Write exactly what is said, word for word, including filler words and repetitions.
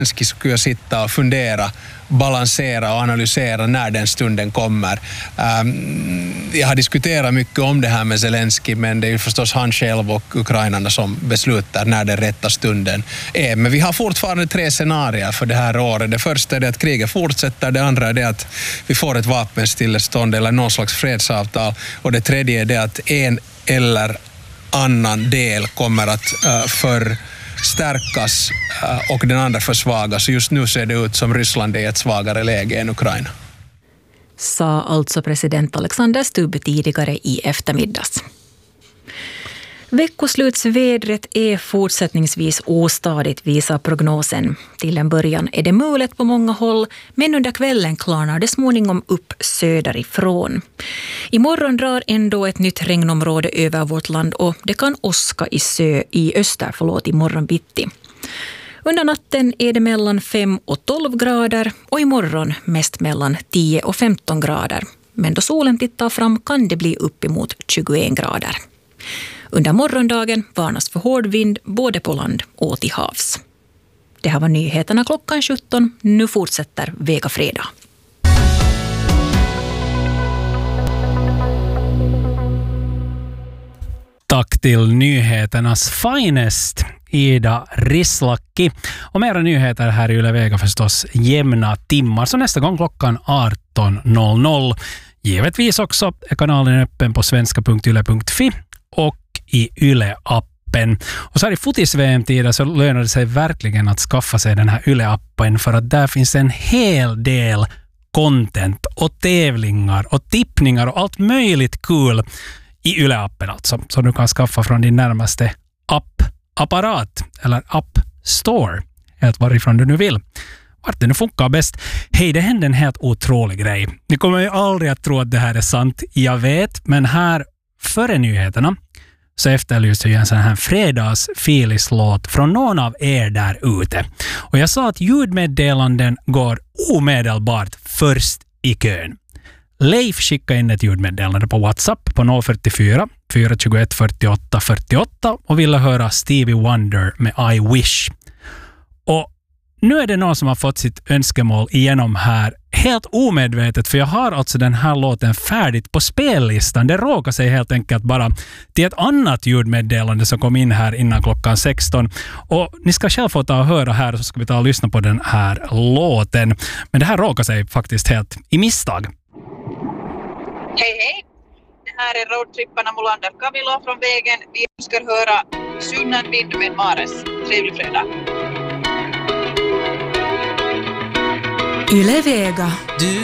Zelensky skulle sitta och fundera, balansera och analysera när den stunden kommer. Um, jag har diskuterat mycket om det här med Zelensky, men det är ju förstås han själv och ukrainarna som beslutar när den rätta stunden är. Men vi har fortfarande tre scenarier för det här året. Det första är det att kriget fortsätter, det andra är det att vi får ett vapenstillestånd eller någon slags fredsavtal, och det tredje är det att en eller annan del kommer att uh, för stärkas och den andra försvagas. Just nu ser det ut som Ryssland är i ett svagare läge än Ukraina. Sa alltså president Alexander Stubb tidigare i eftermiddags. Veckoslutsvädret är fortsättningsvis ostadigt, visar prognosen. Till en början är det mulet på många håll, men under kvällen klarnar det småningom upp söderifrån. Imorgon drar ändå ett nytt regnområde över vårt land och det kan åska i, sö, i öster förlåt, imorgon bitti. Under natten är det mellan fem och tolv grader och imorgon mest mellan tio och femton grader. Men då solen tittar fram kan det bli uppemot tjugoen grader. Under morgondagen varnas för hård vind både på land och till havs. Det här var nyheterna klockan sjutton. Nu fortsätter Vega fredag. Tack till nyheternas finest, Ida Rislaki. Och mera nyheter här i Yle Vega förstås jämna timmar. Så nästa gång klockan arton noll noll. Givetvis också är kanalen öppen på svenska punkt yle punkt fi och i Yle-appen. Och så här i fotis-V M-tider så lönar det sig verkligen att skaffa sig den här Yle-appen, för att där finns en hel del content och tävlingar och tippningar och allt möjligt kul i Yle-appen alltså, som du kan skaffa från din närmaste app-apparat eller app-store, helt varifrån du nu vill. Vart det nu funkar bäst. Hej, det hände en helt otrolig grej. Ni kommer ju aldrig att tro att det här är sant, jag vet, men här före nyheterna så efterlyste jag en sån här fredags-filislåt från någon av er där ute. Och jag sa att ljudmeddelanden går omedelbart först i kön. Leif skickade in ett ljudmeddelande på WhatsApp på noll fyrtiofyra fyra tjugoett fyrtioåtta fyrtioåtta och ville höra Stevie Wonder med I Wish. Och nu är det någon som har fått sitt önskemål igenom här helt omedvetet, för jag har alltså den här låten färdigt på spellistan. Det råkar sig helt enkelt bara till ett annat ljudmeddelande som kom in här innan klockan sexton. Och ni ska själv få ta och höra här, så ska vi ta och lyssna på den här låten. Men det här råkar sig faktiskt helt i misstag. Hej hej! Det här är roadtripparna Molander Kavilo från vägen. Vi ska höra Sunnan vind med Mares. Trevlig fredag! Yle Vega.